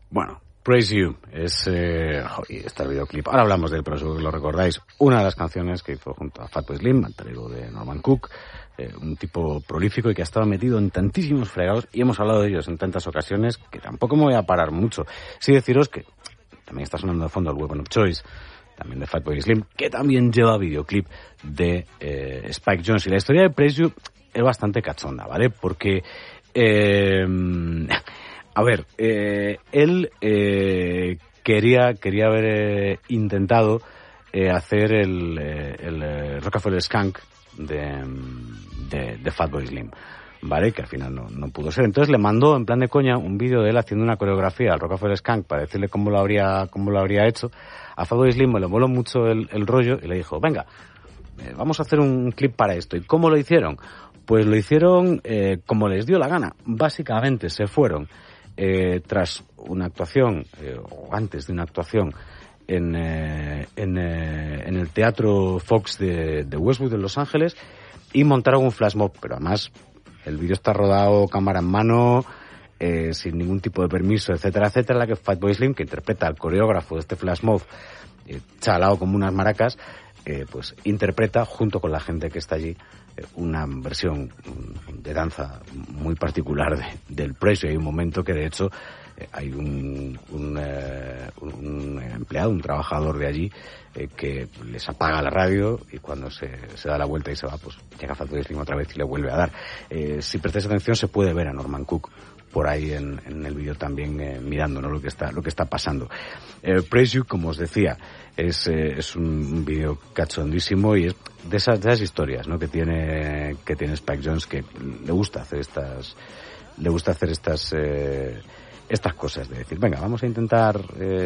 Bueno, Praise You es está el videoclip. Ahora hablamos de él, pero seguro que lo recordáis. Una de las canciones que hizo junto a Fatboy Slim, alter ego de Norman Cook, un tipo prolífico y que ha estado metido en tantísimos fregados, y hemos hablado de ellos en tantas ocasiones que tampoco me voy a parar mucho. Sí deciros que también está sonando de fondo el Weapon of Choice, también de Fatboy Slim, que también lleva videoclip de Spike Jonze. Y la historia de Praise You es bastante cachonda, ¿vale? Porque a ver, él quería haber intentado hacer el Rockefeller Skunk de Fatboy Slim, ¿vale? Que al final no pudo ser. Entonces le mandó en plan de coña un vídeo de él haciendo una coreografía al Rockefeller Skunk para decirle cómo lo habría hecho. A Fatboy Slim le moló mucho el rollo y le dijo, venga, vamos a hacer un clip para esto. ¿Y cómo lo hicieron? Pues lo hicieron como les dio la gana. Básicamente se fueron tras una actuación, o antes de una actuación, en el Teatro Fox de Westwood en Los Ángeles, y montaron un flash mob, pero además el vídeo está rodado cámara en mano, sin ningún tipo de permiso, etcétera, etcétera, en la que Fatboy Slim, que interpreta al coreógrafo de este flash mob, chalao como unas maracas, pues interpreta junto con la gente que está allí una versión de danza muy particular del Praise You. Hay un momento que de hecho hay un empleado, un trabajador de allí, que les apaga la radio, y cuando se da la vuelta y se va, pues llega Fatboy Slim otra vez y le vuelve a dar. Si prestáis atención se puede ver a Norman Cook por ahí en el vídeo también, mirando, ¿no?, lo que está pasando. Praise You, como os decía, es un vídeo cachondísimo, y es de esas historias, ¿no?, que tiene Spike Jonze, que le gusta hacer estas cosas, de decir, venga, vamos a intentar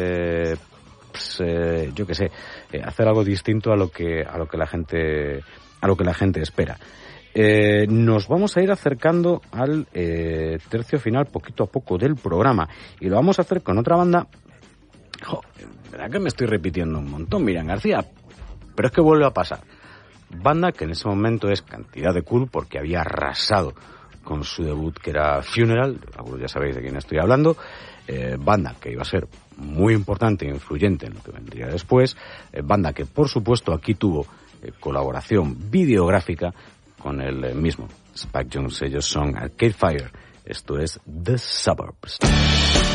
yo qué sé, hacer algo distinto a lo que la gente espera. Nos vamos a ir acercando al tercio final poquito a poco del programa, y lo vamos a hacer con otra banda. ¿Verdad que me estoy repitiendo un montón, Miriam García? Pero es que vuelve a pasar. Banda que en ese momento es cantidad de cool, porque había arrasado con su debut, que era Funeral, algunos ya sabéis de quién estoy hablando. Banda que iba a ser muy importante e influyente en lo que vendría después. Banda que, por supuesto, aquí tuvo colaboración videográfica con el mismo Spike Jonze. Ellos son Arcade Fire. Esto es The Suburbs.